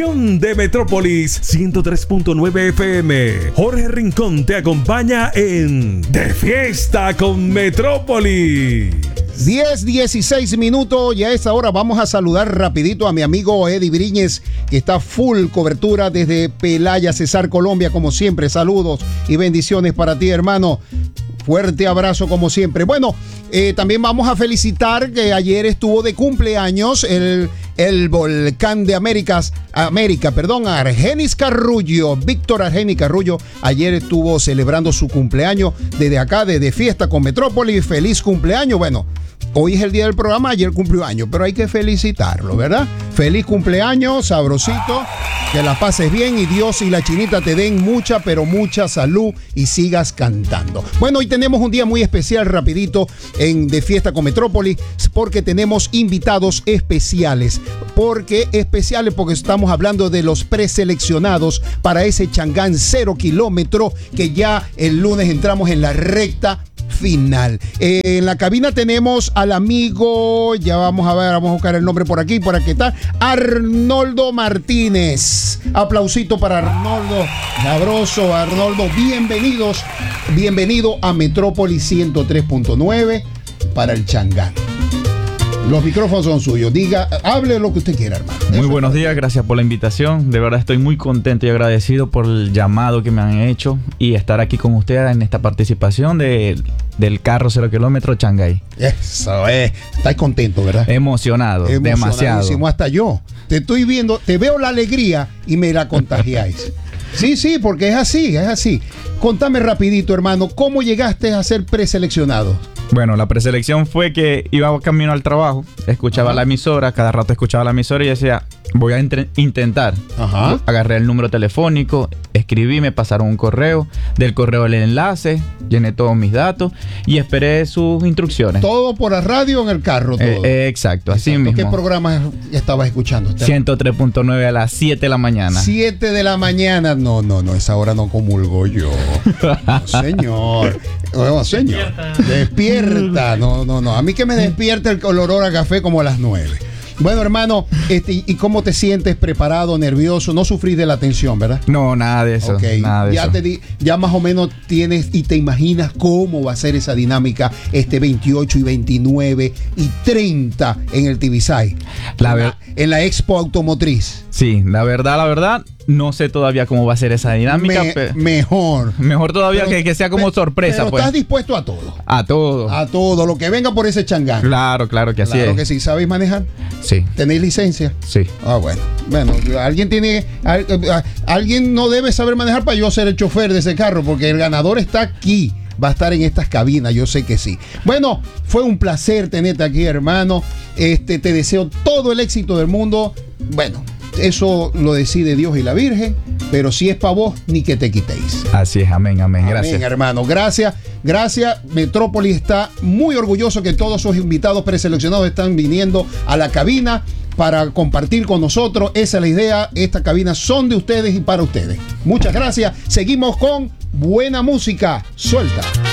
De Metrópolis 103.9 FM. Jorge Rincón te acompaña en De Fiesta con Metrópolis. 10:16 minutos y a esa hora vamos a saludar rapidito a mi amigo Eddie Briñez, que está full cobertura desde Pelaya, Cesar, Colombia, como siempre. Saludos y bendiciones para ti, hermano. Fuerte abrazo como siempre. Bueno, también vamos a felicitar que ayer estuvo de cumpleaños el volcán de América, Argenis Carrullo. Víctor Argenis Carrullo ayer estuvo celebrando su cumpleaños desde acá, desde Fiesta con Metrópolis. Feliz cumpleaños. Bueno, hoy es el día del programa, ayer cumplió años, pero hay que felicitarlo, ¿verdad? Feliz cumpleaños, sabrosito, que la pases bien y Dios y la chinita te den mucha, pero mucha salud y sigas cantando. Bueno, hoy tenemos un día muy especial, rapidito, de Fiesta con Metrópolis, porque tenemos invitados especiales. Porque estamos hablando de los preseleccionados para ese Changán 0 kilómetro, que ya el lunes entramos en la recta final. En la cabina tenemos al amigo, ya vamos a buscar el nombre por aquí, por aquí está, Arnoldo Martínez. Aplausito para Arnoldo, sabroso Arnoldo, bienvenido a Metrópolis 103.9 para el Changán. Los micrófonos son suyos. Hable lo que usted quiera, hermano. Muy buenos días, gracias por la invitación. De verdad estoy muy contento y agradecido por el llamado que me han hecho y estar aquí con ustedes en esta participación del carro 0 kilómetro Changay. Eso es. Estás contento, ¿verdad? Demasiado. Hasta yo. Te estoy viendo, te veo la alegría y me la contagiáis. Sí, porque es así. Contame rapidito, hermano, ¿cómo llegaste a ser preseleccionado? Bueno, la preselección fue que iba camino al trabajo, escuchaba la emisora, cada rato escuchaba la emisora y decía, voy a intentar. Agarré el número telefónico, escribí, me pasaron un correo, del correo el enlace, llené todos mis datos y esperé sus instrucciones. Todo por la radio en el carro, todo. Exacto, así mismo. ¿Qué programas estabas escuchando? 103.9 a las 7 de la mañana. 7 de la mañana, no, esa hora no comulgo yo. No, señor. Despierta. No. A mí que me despierta el olor a café como a las 9. Bueno, hermano, ¿y cómo te sientes? ¿Preparado, nervioso? No sufrís de la tensión, ¿verdad? No, nada de eso. Okay. Nada de eso. Ya más o menos tienes y te imaginas cómo va a ser esa dinámica 28 y 29 y 30 en el Tibisay. En la Expo Automotriz. Sí, la verdad, no sé todavía cómo va a ser esa dinámica. Mejor todavía que sea como sorpresa. Pero pues. ¿Estás dispuesto a todo? A todo. A todo, lo que venga por ese Changán. Claro que así es. Claro que sí. ¿Sabéis manejar? Sí. ¿Tenéis licencia? Sí. Bueno, alguien no debe saber manejar para yo ser el chofer de ese carro, porque el ganador está aquí. Va a estar en estas cabinas, yo sé que sí. Bueno, fue un placer tenerte aquí, hermano. Te deseo todo el éxito del mundo. Bueno, eso lo decide Dios y la Virgen, pero si es para vos, ni que te quitéis. Así es, amén. Gracias. Amén, hermano. Gracias. Metrópolis está muy orgulloso que todos sus invitados preseleccionados están viniendo a la cabina para compartir con nosotros. Esa es la idea. Estas cabinas son de ustedes y para ustedes. Muchas gracias. Seguimos con buena música. Suelta.